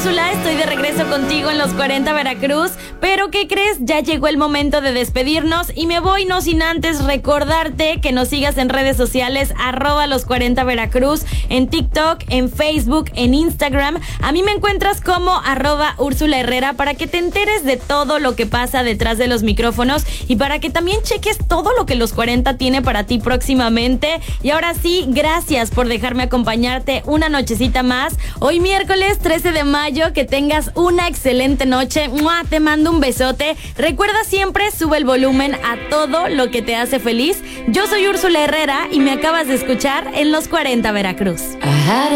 Úrsula, estoy de regreso contigo en Los 40 Veracruz, pero ¿qué crees? Ya llegó el momento de despedirnos y me voy no sin antes recordarte que nos sigas en redes sociales, @Los 40 Veracruz, en TikTok, en Facebook, en Instagram. A mí me encuentras como @Úrsula Herrera para que te enteres de todo lo que pasa detrás de los micrófonos y para que también cheques todo lo que Los 40 tiene para ti próximamente. Y ahora sí, gracias por dejarme acompañarte una nochecita más. Hoy miércoles 13 de mayo, que tengas una excelente noche. ¡Mua! Te mando un besote. Recuerda siempre, sube el volumen a todo lo que te hace feliz. Yo soy Úrsula Herrera y me acabas de escuchar en Los 40 Veracruz.